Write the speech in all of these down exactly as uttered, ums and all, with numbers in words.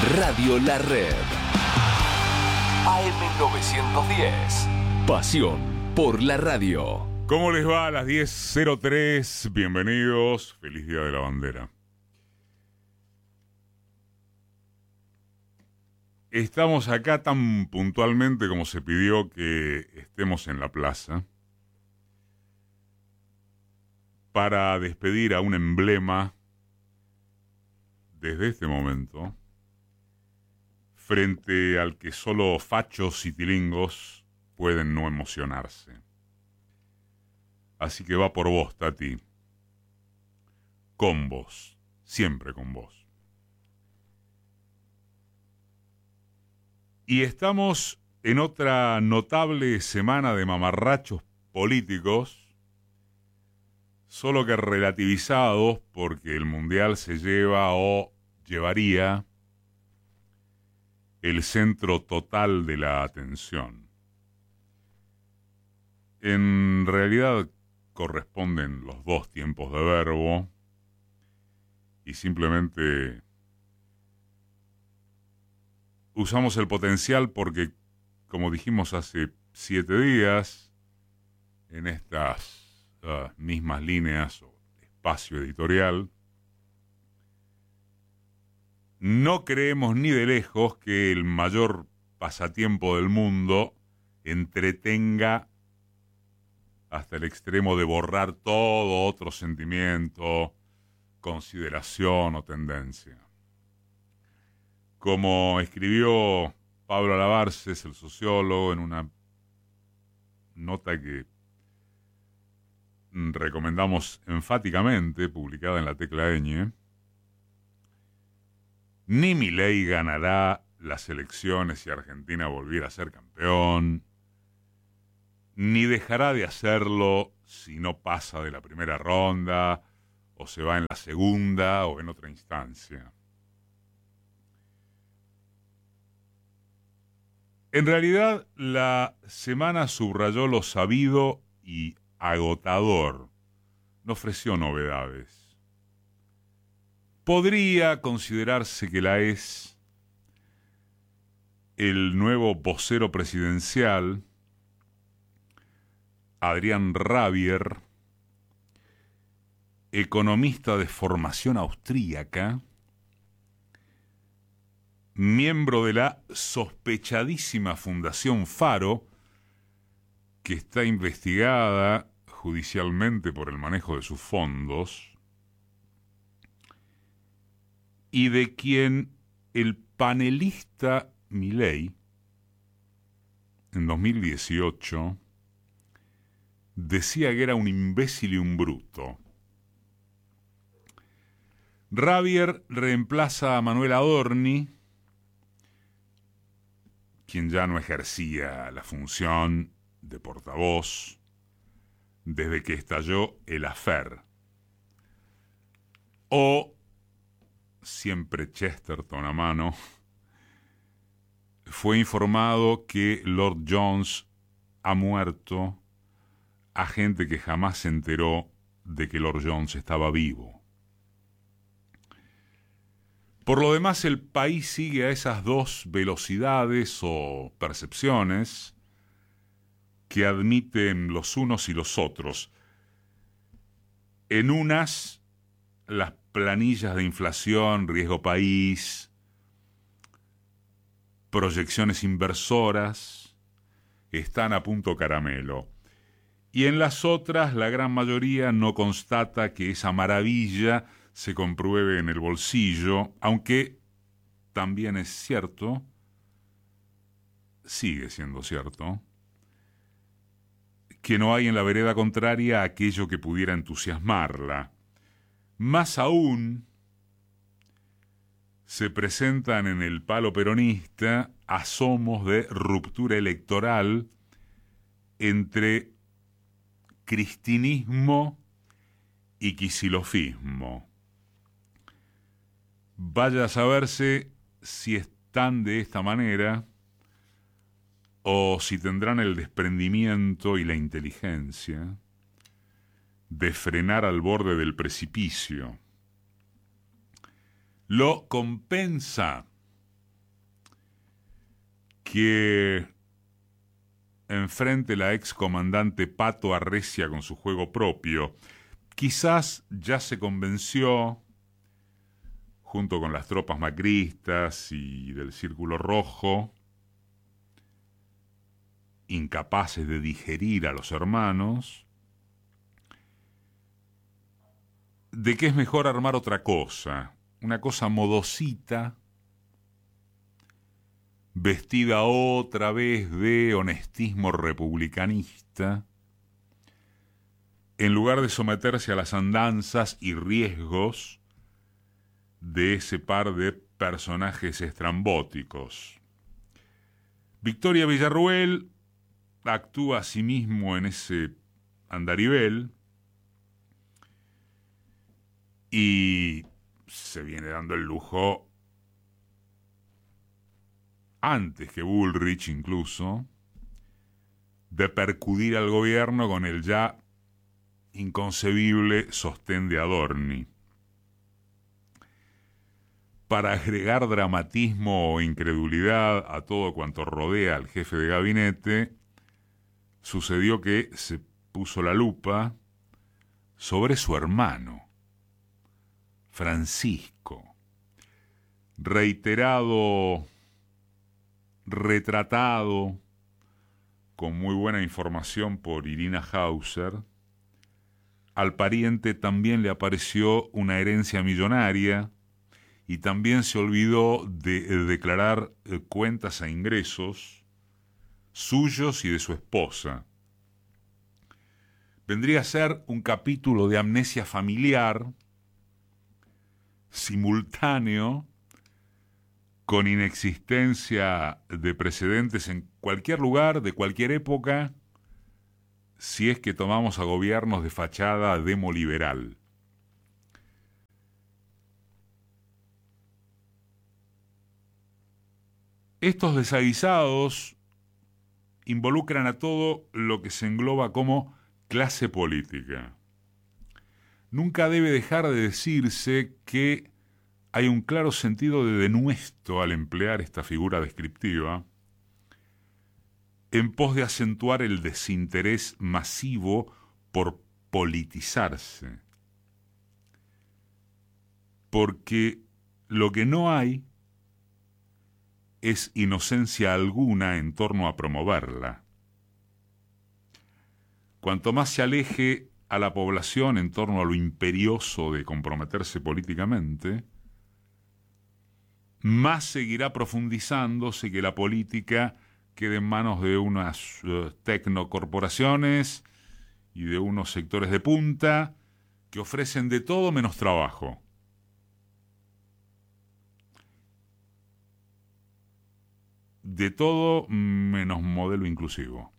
Radio La Red. A M novecientos diez. Pasión por la radio. ¿Cómo les va a las diez cero tres? Bienvenidos. Feliz Día de la Bandera. Estamos acá tan puntualmente como se pidió que estemos en la plaza para despedir a un emblema desde este momento, frente al que solo fachos y tilingos pueden no emocionarse. Así que va por vos, Tati. Con vos. Siempre con vos. Y estamos en otra notable semana de mamarrachos políticos, solo que relativizados porque el Mundial se lleva o llevaría el centro total de la atención. En realidad corresponden los dos tiempos de verbo y simplemente usamos el potencial porque, como dijimos hace siete días, en estas uh, mismas líneas o espacio editorial, no creemos ni de lejos que el mayor pasatiempo del mundo entretenga hasta el extremo de borrar todo otro sentimiento, consideración o tendencia. Como escribió Pablo Alabarces, el sociólogo, en una nota que recomendamos enfáticamente, publicada en la Tecla Ñ, ni Milei ganará las elecciones si Argentina volviera a ser campeón, ni dejará de hacerlo si no pasa de la primera ronda o se va en la segunda o en otra instancia. En realidad, la semana subrayó lo sabido y agotador. No ofreció novedades. Podría considerarse que la es el nuevo vocero presidencial, Adrián Rabier, economista de formación austríaca, miembro de la sospechadísima Fundación Faro, que está investigada judicialmente por el manejo de sus fondos, y de quien el panelista Milei, en dos mil dieciocho, decía que era un imbécil y un bruto. Rabier reemplaza a Manuel Adorni, quien ya no ejercía la función de portavoz desde que estalló el affair. O, siempre Chesterton a mano, fue informado que Lord Jones ha muerto a gente que jamás se enteró de que Lord Jones estaba vivo. Por lo demás, el país sigue a esas dos velocidades o percepciones que admiten los unos y los otros. En unas, las planillas de inflación, riesgo país, proyecciones inversoras, están a punto caramelo. Y en las otras, la gran mayoría no constata que esa maravilla se compruebe en el bolsillo, aunque también es cierto, sigue siendo cierto, que no hay en la vereda contraria aquello que pudiera entusiasmarla. Más aún, se presentan en el palo peronista asomos de ruptura electoral entre cristinismo y quisilofismo. Vaya a saberse si están de esta manera o si tendrán el desprendimiento y la inteligencia de frenar al borde del precipicio. Lo compensa que enfrente la excomandante Pato arrecia con su juego propio. Quizás ya se convenció, junto con las tropas macristas y del Círculo Rojo, incapaces de digerir a los hermanos, de que es mejor armar otra cosa, una cosa modosita, vestida otra vez de honestismo republicanista, en lugar de someterse a las andanzas y riesgos de ese par de personajes estrambóticos. Victoria Villarruel actúa asimismo en ese andarivel y se viene dando el lujo, antes que Bullrich incluso, de percudir al gobierno con el ya inconcebible sostén de Adorni. Para agregar dramatismo o incredulidad a todo cuanto rodea al jefe de gabinete, sucedió que se puso la lupa sobre su hermano, Francisco, reiterado, retratado, con muy buena información por Irina Hauser. Al pariente también le apareció una herencia millonaria y también se olvidó de, de declarar eh, cuentas a ingresos suyos y de su esposa. Vendría a ser un capítulo de amnesia familiar simultáneo con inexistencia de precedentes en cualquier lugar, de cualquier época, si es que tomamos a gobiernos de fachada demoliberal. Estos desaguisados involucran a todo lo que se engloba como clase política. Nunca debe dejar de decirse que hay un claro sentido de denuesto al emplear esta figura descriptiva en pos de acentuar el desinterés masivo por politizarse. Porque lo que no hay es inocencia alguna en torno a promoverla. Cuanto más se aleje a la población en torno a lo imperioso de comprometerse políticamente, más seguirá profundizándose que la política quede en manos de unas uh, tecnocorporaciones y de unos sectores de punta que ofrecen de todo menos trabajo. De todo menos modelo inclusivo.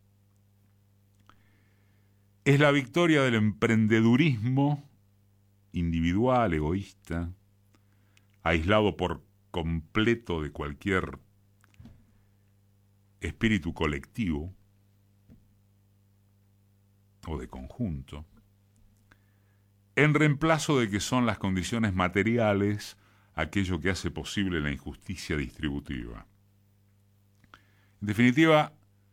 Es la victoria del emprendedurismo individual, egoísta, aislado por completo de cualquier espíritu colectivo o de conjunto, en reemplazo de que son las condiciones materiales aquello que hace posible la injusticia distributiva. En definitiva,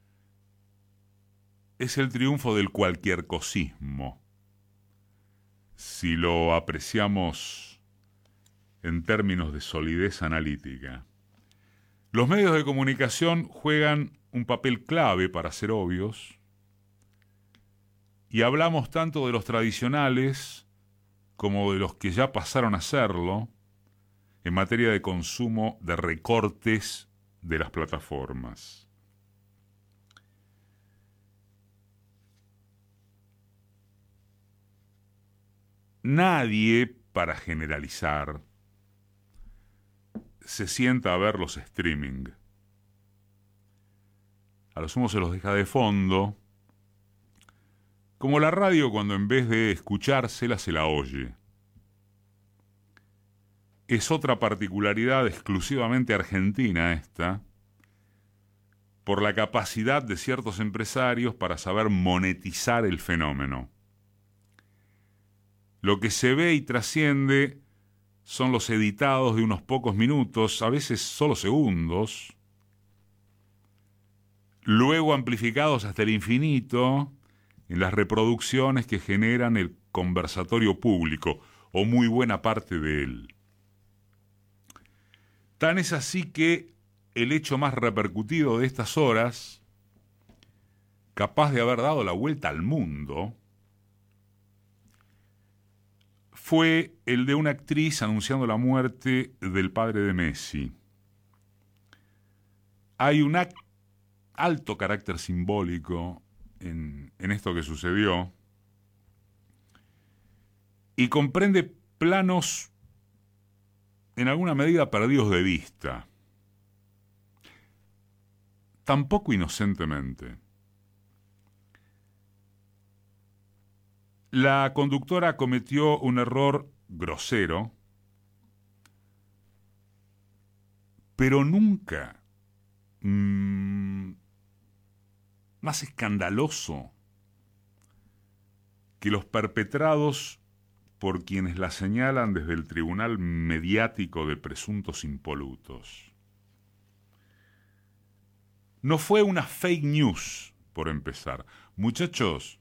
es el triunfo del cualquier cosismo, si lo apreciamos en términos de solidez analítica. Los medios de comunicación juegan un papel clave para ser obvios, y hablamos tanto de los tradicionales como de los que ya pasaron a serlo en materia de consumo de recortes de las plataformas. Nadie, para generalizar, se sienta a ver los streaming. A lo sumo se los deja de fondo, como la radio cuando en vez de escuchársela se la oye. Es otra particularidad exclusivamente argentina esta, por la capacidad de ciertos empresarios para saber monetizar el fenómeno. Lo que se ve y trasciende son los editados de unos pocos minutos, a veces solo segundos, luego amplificados hasta el infinito en las reproducciones que generan el conversatorio público, o muy buena parte de él. Tan es así que el hecho más repercutido de estas horas, capaz de haber dado la vuelta al mundo, fue el de una actriz anunciando la muerte del padre de Messi. Hay un alto carácter simbólico en, en esto que sucedió y comprende planos en alguna medida perdidos de vista, tampoco inocentemente. La conductora cometió un error grosero, pero nunca mmm, más escandaloso que los perpetrados por quienes la señalan desde el tribunal mediático de presuntos impolutos. No fue una fake news, por empezar. Muchachos,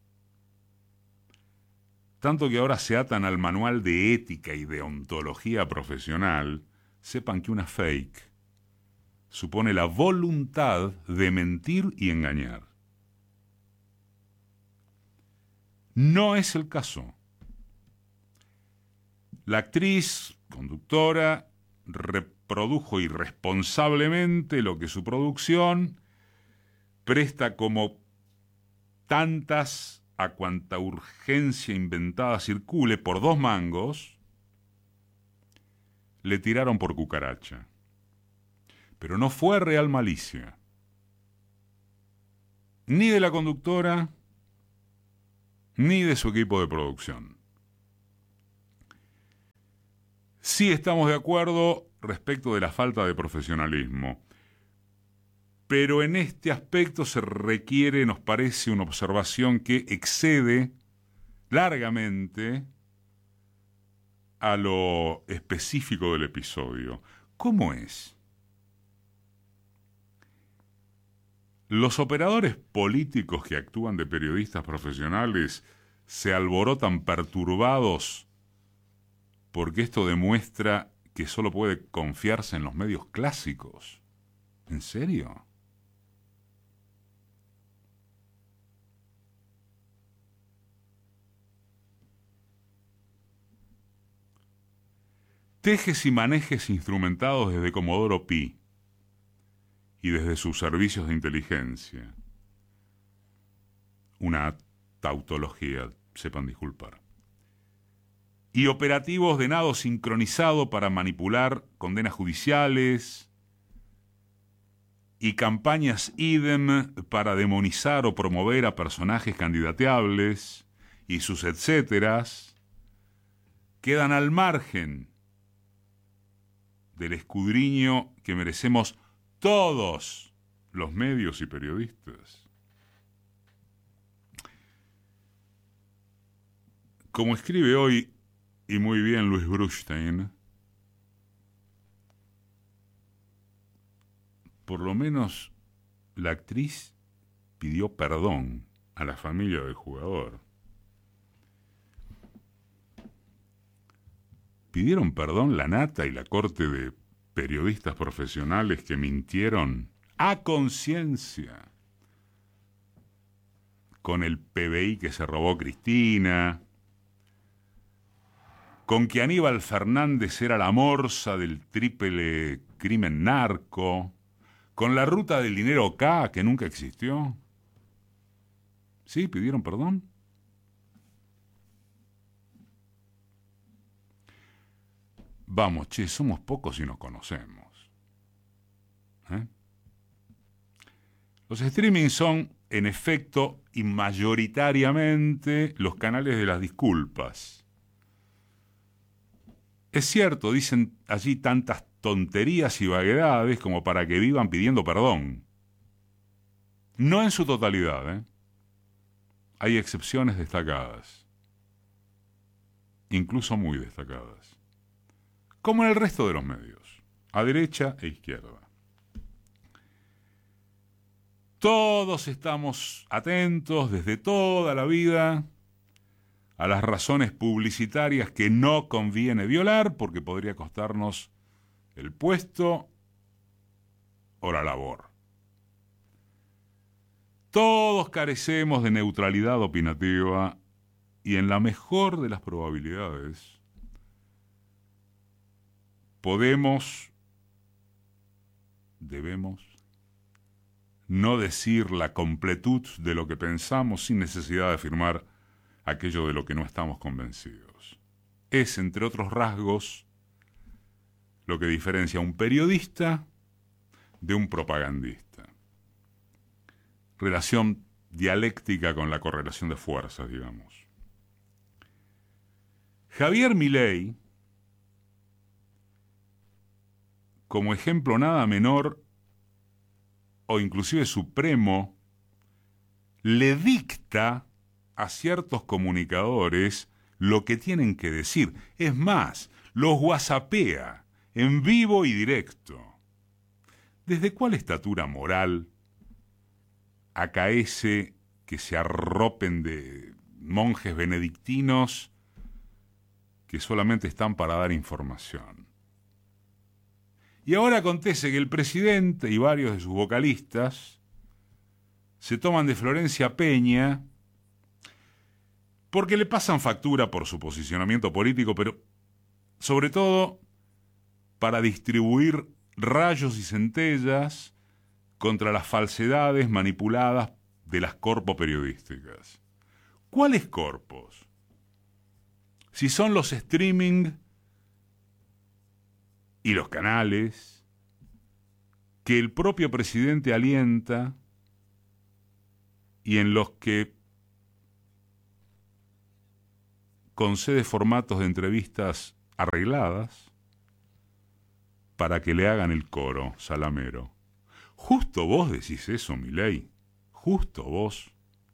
tanto que ahora se atan al manual de ética y de ontología profesional, sepan que una fake supone la voluntad de mentir y engañar. No es el caso. La actriz, conductora, reprodujo irresponsablemente lo que su producción presta como tantas a cuanta urgencia inventada circule por dos mangos, le tiraron por cucaracha. Pero no fue real malicia, ni de la conductora, ni de su equipo de producción. Sí estamos de acuerdo respecto de la falta de profesionalismo, pero en este aspecto se requiere, nos parece, una observación que excede largamente a lo específico del episodio. ¿Cómo es? Los operadores políticos que actúan de periodistas profesionales se alborotan perturbados porque esto demuestra que solo puede confiarse en los medios clásicos. ¿En serio? Tejes y manejes instrumentados desde Comodoro Pi y desde sus servicios de inteligencia. Una tautología, sepan disculpar. Y operativos de nado sincronizado para manipular condenas judiciales y campañas idem para demonizar o promover a personajes candidateables y sus etcéteras, quedan al margen del escudriño que merecemos todos los medios y periodistas. Como escribe hoy, y muy bien, Luis Brustein, por lo menos la actriz pidió perdón a la familia del jugador. Pidieron perdón la nata y la corte de periodistas profesionales que mintieron a conciencia con el P B I que se robó Cristina, con que Aníbal Fernández era la morsa del triple crimen narco, con la ruta del dinero K que nunca existió. ¿Sí? ¿Pidieron perdón? Vamos, che, somos pocos y nos conocemos. ¿Eh? Los streamings son, en efecto, y mayoritariamente los canales de las disculpas. Es cierto, dicen allí tantas tonterías y vaguedades como para que vivan pidiendo perdón. No en su totalidad, ¿eh? Hay excepciones destacadas, incluso muy destacadas, como en el resto de los medios, a derecha e izquierda. Todos estamos atentos desde toda la vida a las razones publicitarias que no conviene violar porque podría costarnos el puesto o la labor. Todos carecemos de neutralidad opinativa y en la mejor de las probabilidades podemos, debemos, no decir la completud de lo que pensamos sin necesidad de afirmar aquello de lo que no estamos convencidos. Es, entre otros rasgos, lo que diferencia a un periodista de un propagandista. Relación dialéctica con la correlación de fuerzas, digamos. Javier Milei, como ejemplo nada menor o inclusive supremo, le dicta a ciertos comunicadores lo que tienen que decir. Es más, los whatsappea en vivo y directo. ¿Desde cuál estatura moral acaece que se arropen de monjes benedictinos que solamente están para dar información? Y ahora acontece que el presidente y varios de sus vocalistas se toman de Florencia Peña porque le pasan factura por su posicionamiento político, pero sobre todo para distribuir rayos y centellas contra las falsedades manipuladas de las corpos periodísticas. ¿Cuáles corpos? Si son los streaming y los canales que el propio presidente alienta y en los que concede formatos de entrevistas arregladas para que le hagan el coro salamero. Justo vos decís eso, Milei. Justo vos.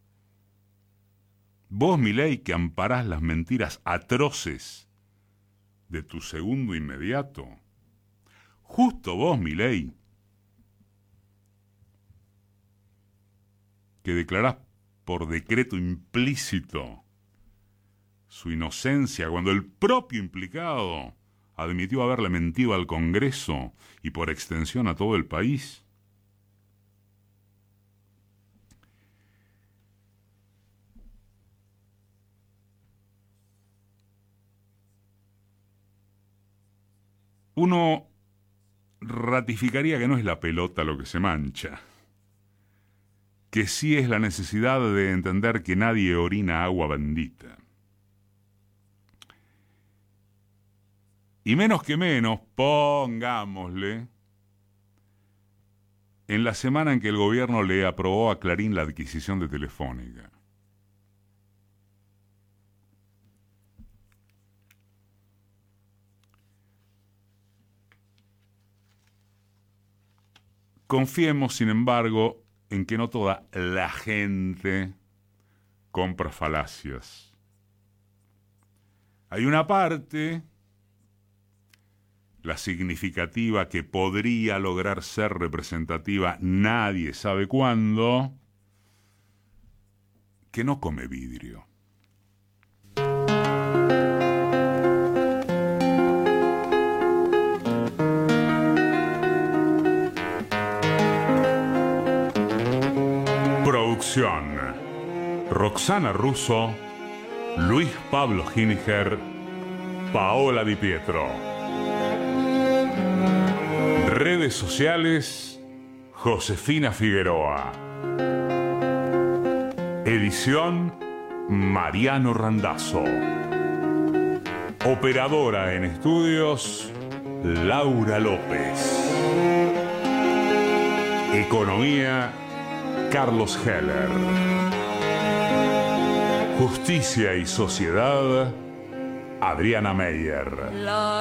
Vos, Milei, que amparás las mentiras atroces de tu segundo inmediato. Justo vos, Milei, que declarás por decreto implícito su inocencia cuando el propio implicado admitió haberle mentido al Congreso y por extensión a todo el país. Uno ratificaría que no es la pelota lo que se mancha, que sí es la necesidad de entender que nadie orina agua bendita. Y menos que menos, pongámosle, en la semana en que el gobierno le aprobó a Clarín la adquisición de Telefónica. Confiemos, sin embargo, en que no toda la gente compra falacias. Hay una parte, la significativa, que podría lograr ser representativa, nadie sabe cuándo, que no come vidrio. Producción: Roxana Russo, Luis Pablo Gininger, Paola Di Pietro. Redes sociales: Josefina Figueroa. Edición: Mariano Randazzo. Operadora en estudios: Laura López. Economía: Carlos Heller. Justicia y Sociedad: Adriana Meyer.